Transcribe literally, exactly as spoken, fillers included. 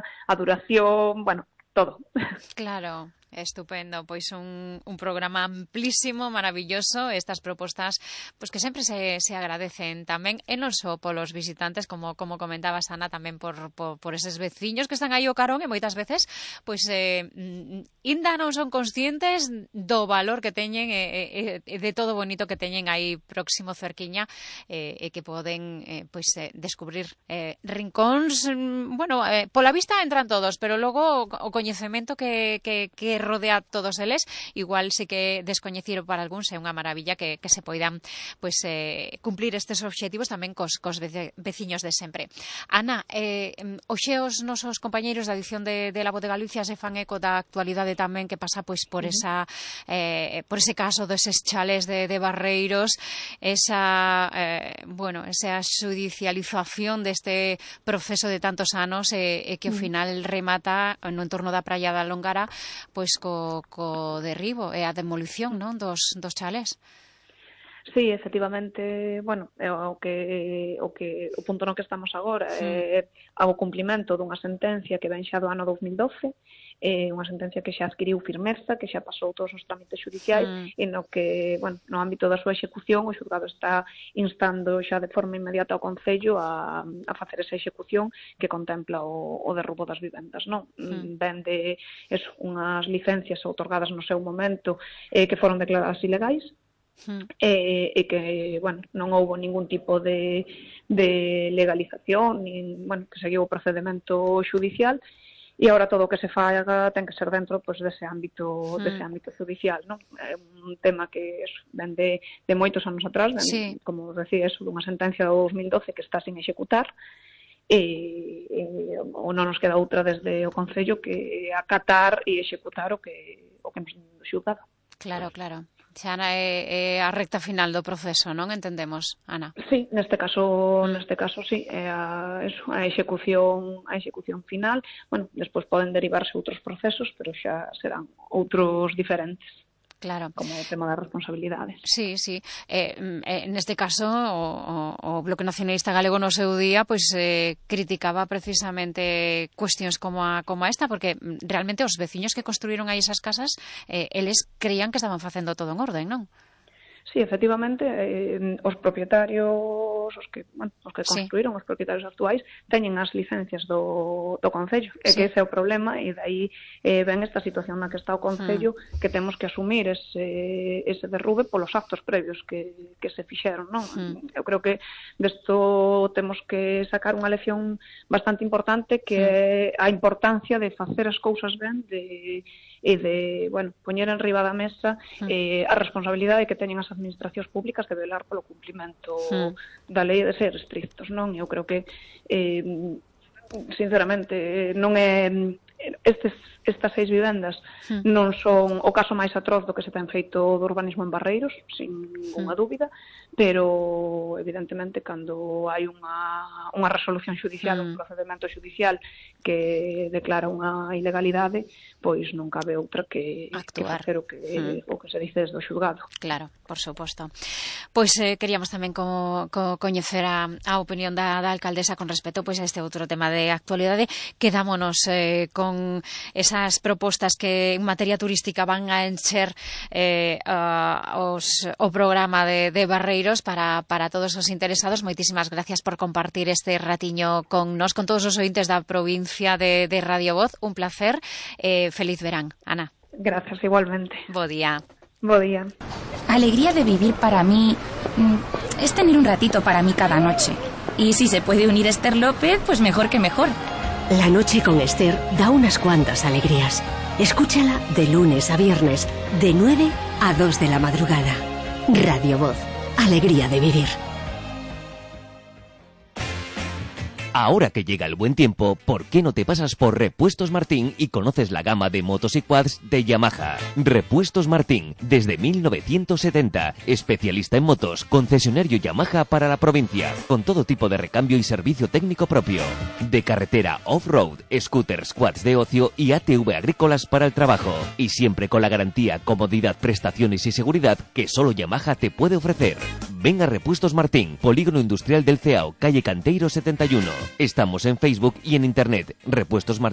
a duración, bueno, todo. Claro. Estupendo, pois un, un programa amplísimo, maravilloso, estas propostas pois que sempre se, se agradecen tamén, e non só polos visitantes, como como comentabas, Ana, tamén por, por, por eses veciños que están aí ao carón, e moitas veces pois eh, inda non son conscientes do valor que teñen e, e, e de todo bonito que teñen aí próximo cerquiña, e, e que poden eh, pois eh, descubrir eh, rincóns, bueno, eh, pola vista entran todos, pero logo o coñecemento que, que, que rodea a todos eles, igual sí que descoñecido para algúns, é unha maravilla que, que se poidan pois, eh, cumplir estes obxectivos tamén cos, cos veciños de sempre. Ana, eh, hoxe os nosos compañeiros da edición de, de La Voz de Galicia se fan eco da actualidade tamén que pasa pois por esa eh, por ese caso deses chalés de, de Barreiros, esa eh, bueno, esa judicialización deste proceso de tantos anos e eh, eh, que ao final remata no entorno da praia da Longara pois co, co derribo e a demolición, non, dos, dos chalés. Sí, efectivamente, bueno, o que o que o punto no que estamos agora sí. é ao cumplimento dunha sentencia que ven xa do ano dous mil doce, é unha sentencia que xa adquiriu firmeza, que xa pasou todos os trámites xudiciais mm. e no que, bueno, no ámbito da súa execución o xulgado está instando xa de forma inmediata ao Concello a, a facer esa execución que contempla o, o derrubo das vivendas, non? Mm. Ben de eso, unhas licencias outorgadas no seu momento eh, que foron declaradas ilegais, Hmm. E, e que, bueno, non houbo ningún tipo de, de legalización, nin, bueno, que seguiu o procedimento xudicial, e agora todo o que se faga ten que ser dentro pois, dese ámbito, hmm. dese ámbito judicial, non? É un tema que eso, ven de, de moitos anos atrás, ven, sí. como decía, eso, dunha sentencia do dous mil doce que está sin executar, e, e ou non nos queda outra desde o Concello que acatar e executar o que, o que nos xulgado. Claro, claro. Xa é, é a recta final do proceso, non entendemos, Ana? Sí, neste caso, neste caso sí, é a, eso, a execución, a execución final. Bueno, despois poden derivarse outros procesos, pero xa serán outros diferentes. Claro. Como o tema das responsabilidades. Sí, sí. Eh, eh, neste caso, o, o, o Bloque Nacionalista Galego no seu día pois eh, criticaba precisamente cuestións como a, como a esta, porque realmente os veciños que construíron aí esas casas, eh, eles creían que estaban facendo todo en orden, non? Sí, efectivamente, eh, os propietarios, os que, bueno, os que construíron, sí. os propietarios actuais, teñen as licencias do, do Concello, e sí. que ese é o problema, e dai eh, ven esta situación na que está o Concello, mm. que temos que asumir ese, ese derrube polos actos previos que, que se fixeron, non? Mm. Eu creo que desto temos que sacar unha lección bastante importante, que é mm. a importancia de facer as cousas ben, de e de, bueno, poñer en riba da mesa eh, a responsabilidade que teñen as administracións públicas de velar polo cumplimento sí. da lei de ser estrictos, non? Eu creo que, eh, sinceramente, non é estes, estas seis vivendas sí. non son o caso máis atroz do que se ten feito do urbanismo en Barreiros, sin ninguna sí. dúbida, pero evidentemente cando hai unha, unha resolución judicial, mm. un procedimento judicial que declara unha ilegalidade, pois non cabe outra que, que facer o que, mm. o que se dice desde o xulgado. Claro, por suposto. Pois eh, queríamos tamén co, co coñecer a, a opinión da, da alcaldesa con respecto pois, a este outro tema de actualidade. Quedámonos eh, con esas propostas que en materia turística van a encher eh, a, os, o programa de, de Barreiros para, para todos os interesados. Moitísimas gracias por compartir este ratiño con nos, con todos os ointes da provincia de, de Radio Voz. Un placer. Eh, feliz verán, Ana. Gracias, igualmente. Bo día. Bo día. Alegría de vivir para mí es tener un ratito para mí cada noche. Y si se puede unir Esther López, pues mejor que mejor. La noche con Esther da unas cuantas alegrías. Escúchala de lunes a viernes, de nueve a dos de la madrugada. Radio Voz. Alegría de vivir. Ahora que llega el buen tiempo, ¿por qué no te pasas por Repuestos Martín y conoces la gama de motos y quads de Yamaha? Repuestos Martín, desde mil novecientos setenta, especialista en motos, concesionario Yamaha para la provincia, con todo tipo de recambio y servicio técnico propio. De carretera, off-road, scooters, quads de ocio y A T V agrícolas para el trabajo. Y siempre con la garantía, comodidad, prestaciones y seguridad que solo Yamaha te puede ofrecer. Ven a Repuestos Martín, Polígono Industrial del Ceao, calle Canteiro setenta y uno. Estamos en Facebook y en Internet, repuestos martín